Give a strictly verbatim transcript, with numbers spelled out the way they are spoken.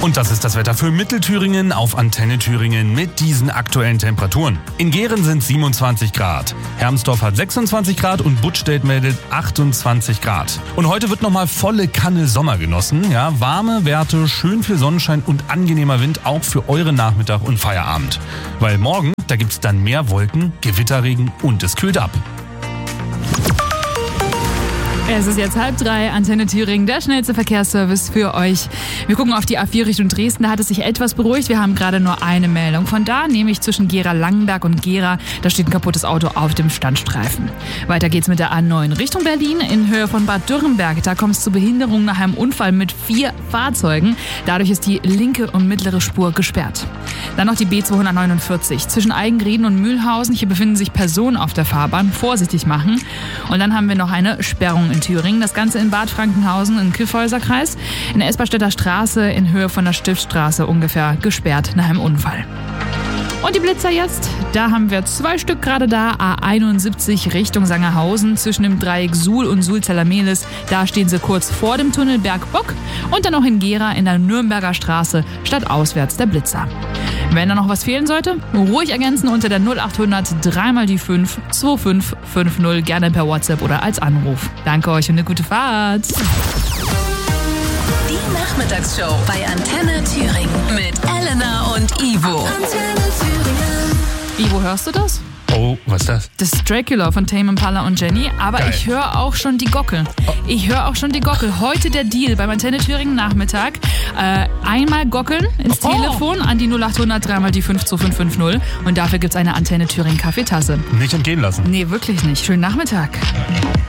Und das ist das Wetter für Mittelthüringen auf Antenne Thüringen mit diesen aktuellen Temperaturen. In Gehren sind siebenundzwanzig Grad, Hermsdorf hat sechsundzwanzig Grad und Buttstedt meldet achtundzwanzig Grad. Und heute wird nochmal volle Kanne Sommer genossen. Ja, warme Werte, schön viel Sonnenschein und angenehmer Wind auch für euren Nachmittag und Feierabend. Weil morgen, da gibt's dann mehr Wolken, Gewitterregen und es kühlt ab. Es ist jetzt halb drei, Antenne Thüringen, der schnellste Verkehrsservice für euch. Wir gucken auf die A vier Richtung Dresden, da hat es sich etwas beruhigt. Wir haben gerade nur eine Meldung von da, nämlich zwischen Gera-Langenberg und Gera. Da steht ein kaputtes Auto auf dem Standstreifen. Weiter geht's mit der A neun Richtung Berlin in Höhe von Bad Dürrenberg. Da kommt es zu Behinderungen nach einem Unfall mit vier Fahrzeugen. Dadurch ist die linke und mittlere Spur gesperrt. Dann noch die B zweihundertneunundvierzig zwischen Eigenrieden und Mühlhausen. Hier befinden sich Personen auf der Fahrbahn. Vorsichtig machen. Und dann haben wir noch eine Sperrung in Thüringen. Das Ganze in Bad Frankenhausen im Kyffhäuserkreis. In der Esperstädter Straße in Höhe von der Stiftstraße ungefähr gesperrt nach einem Unfall. Und die Blitzer jetzt, da haben wir zwei Stück gerade da, A einundsiebzig Richtung Sangerhausen zwischen dem Dreieck Suhl und Suhl-Zellermehlis. Da stehen sie kurz vor dem Tunnel Bergbock und dann noch in Gera in der Nürnberger Straße statt auswärts der Blitzer. Wenn da noch was fehlen sollte, ruhig ergänzen unter der null achthundert drei mal die fünf zwei fünf fünf null, gerne per WhatsApp oder als Anruf. Danke euch und eine gute Fahrt. Die Nachmittagsshow bei Antenne Thüringen mit Elena und Ivo. Antenne Thüringen. Ivo, hörst du das? Oh, was ist das? Das ist Dracula von Tame Impala und Jenny, aber Geil. ich höre auch schon die Gockel. Ich höre auch schon die Gockel. Heute der Deal beim Antenne Thüringen Nachmittag. Äh, einmal gockeln ins Oh. Telefon an die null achthundert drei mal die fünf zwei fünf fünf null und dafür gibt's eine Antenne Thüringen Kaffeetasse. Nicht entgehen lassen. Nee, wirklich nicht. Schönen Nachmittag.